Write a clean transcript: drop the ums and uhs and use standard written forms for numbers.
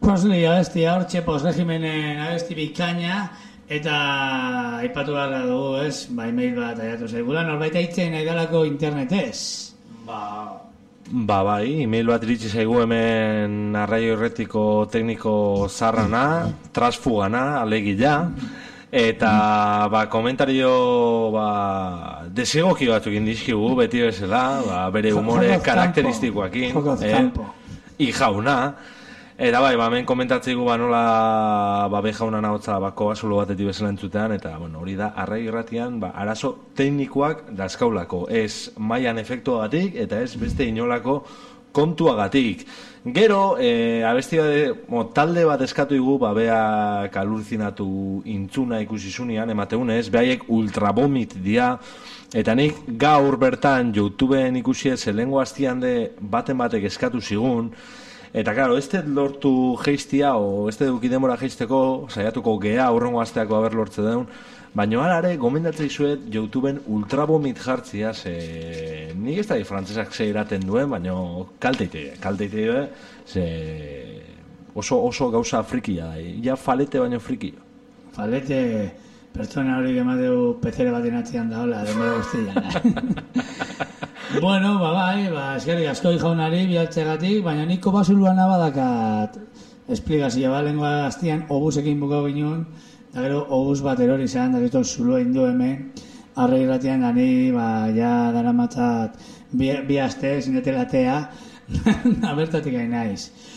Presley abestia hortxe postregimenen abesti bikaina, eta aipatu gara dugu, ez? Email bat aiatu zaigula, norbait aitzen nahi dalako internetez. Bai, email bat iritsi zaigu hemen Arraio Irratiko tekniko zarrana, transfugana, alegila, eta komentario desegoki batzuk indizkigu, beti bezala, bere umore karakteristikoakin, jauna. Eta hemen komentatzeigu nola be jaunan ahotza kobazulo batetik bezala entzutean, eta hori da, Arraio Irratian arazo teknikoak dazkaulako, ez mailan efektuagatik, eta ez beste inolako kontuagatik. Gero, abesti talde bat eskatu igu, beak alurzinatu intzuna ikusizunean, emateunez, behaiek ultrabomit dia, eta nik gaur bertan YouTubeen ikusi ez, lehengo hastian de baten batek eskatu zigun, eta, claro, ez dut lortu geistia, o ez dut duki demora geisteko, saiatuko gea, aurrengo asteako haber lortze deun, baina harare, gomendatzei zuet, YouTubeen ultrabomit jartzia, nik ez da frantzesak ze iraten duen, baina kalteite, ze oso gauza frikia da, ja falete baino frikio. Falete, pertsona hori gemadeu pezere baten atzian da, hola, demora guztian. Bueno, eskerrik asko jaunari bialtzegatik, baina niko basuluan badakat esplikazioa, lehenkoa hastian obusekin bukau ginen, da gero obus bat erori izan, da gero zulua indu hemen, Arraio Irratian gani, ja dara matzat bi aste, zinetelatea, abertatik hain naiz.